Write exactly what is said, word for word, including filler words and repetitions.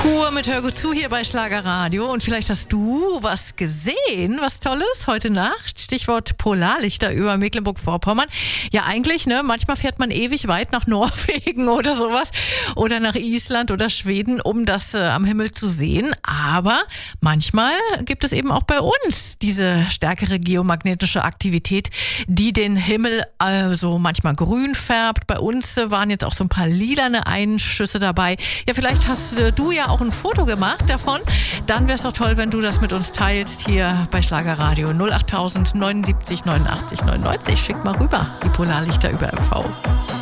Pur mit Hör gut zu hier bei Schlagerradio. Und vielleicht hast du was gesehen, was Tolles heute Nacht. Stichwort Polarlichter über Mecklenburg-Vorpommern. Ja, eigentlich, ne, manchmal fährt man ewig weit nach Norwegen oder sowas oder nach Island oder Schweden, um das äh, am Himmel zu sehen. Aber manchmal gibt es eben auch bei uns diese stärkere geomagnetische Aktivität, die den Himmel äh, so manchmal grün färbt. Bei uns äh, waren jetzt auch so ein paar lilane Einschüsse dabei. Ja, vielleicht hast äh, du ja auch ein Foto gemacht davon. Dann wäre es doch toll, wenn du das mit uns teilst hier bei Schlagerradio null achttausend neunundsiebzig neunundachtzig neunundneunzig. Schick mal rüber die Polarlichter über M V.